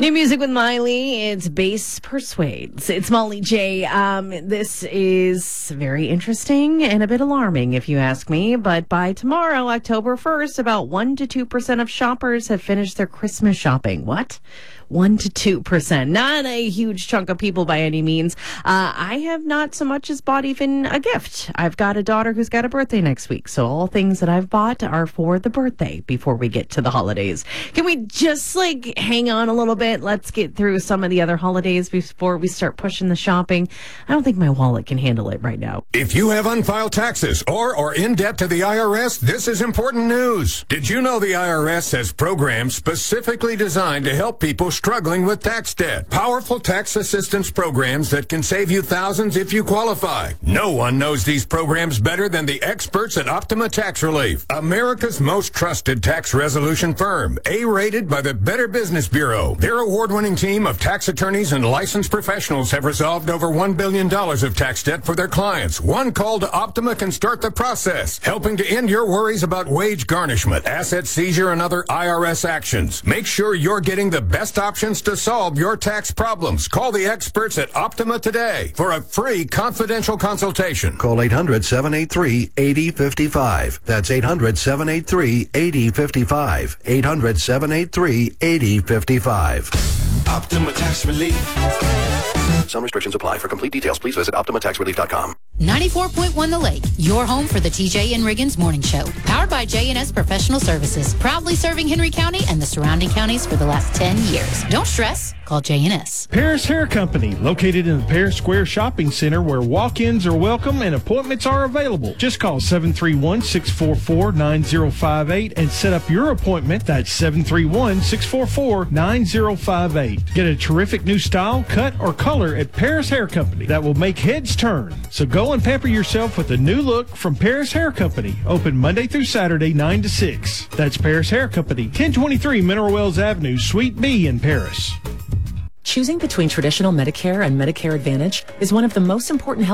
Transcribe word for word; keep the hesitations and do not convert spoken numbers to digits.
New music with Miley. It's Bass Persuades. It's Molly J. Um, this is very interesting and a bit alarming, if you ask me. But by tomorrow, October first, about one to two percent of shoppers have finished their Christmas shopping. What? one to two percent. Not a huge chunk of people by any means. Uh, I have not so much as bought even a gift. I've got a daughter who's got a birthday next week. So all things that I've bought are for the birthday before we get to the holidays. Can we just like hang on a little bit? Let's get through some of the other holidays before we start pushing the shopping. I don't think my wallet can handle it right now. If you have unfiled taxes or are in debt to the I R S, this is important news. Did you know the I R S has programs specifically designed to help people struggling with tax debt? Powerful tax assistance programs that can save you thousands if you qualify. No one knows these programs better than the experts at Optima Tax Relief, America's most trusted tax resolution firm, A-rated by the Better Business Bureau. Their award-winning team of tax attorneys and licensed professionals have resolved over one billion dollars of tax debt for their clients. One call to Optima can start the process, helping to end your worries about wage garnishment, asset seizure, and other I R S actions. Make sure you're getting the best options to solve your tax problems. Call the experts at Optima today for a free confidential consultation. Call eight hundred, seven eight three, eight zero five five. That's eight hundred, seven eight three, eight zero five five. eight hundred, seven eight three, eight zero five five. Optima Tax Relief. Some restrictions apply. For complete details, please visit optima tax relief dot com. ninety-four point one The Lake, your home for the T J and Riggins Morning Show. Powered by J and S Professional Services. Proudly serving Henry County and the surrounding counties for the last ten years. Don't stress. Call J and S. Paris Hair Company, located in the Paris Square Shopping Center where walk-ins are welcome and appointments are available. Just call seven three one, six four four, nine zero five eight and set up your appointment. That's seven three one, six four four, nine zero five eight. Get a terrific new style, cut, or color at Paris Hair Company that will make heads turn. So go and pamper yourself with a new look from Paris Hair Company. Open Monday through Saturday, nine to six. That's Paris Hair Company, ten twenty-three Mineral Wells Avenue, Suite B in Paris. Choosing between traditional Medicare and Medicare Advantage is one of the most important health